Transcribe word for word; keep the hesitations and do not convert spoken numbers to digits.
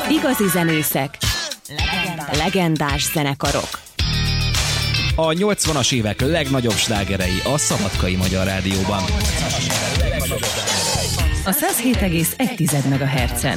Igazi zenészek, legendás, legendás zenekarok. A nyolcvanas évek legnagyobb slágerei a Szabadkai Magyar Rádióban. A száz hét egész egy MHz-en.